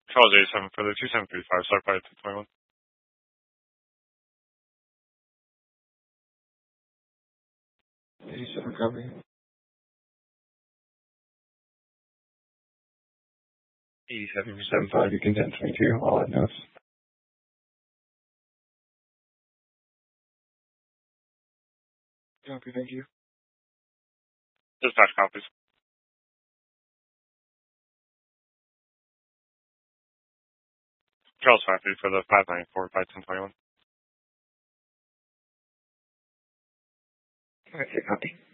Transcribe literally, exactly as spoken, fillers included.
Charles eighty-seven for the two seven three five, start by ten twenty-one. eighty-seven copy. eighty-seven seven five, you can ten twenty-two, all at notes. Copy, thank you. Dispatch copies. Charles five three for the five ninety-four by ten twenty-one. Okay, copy.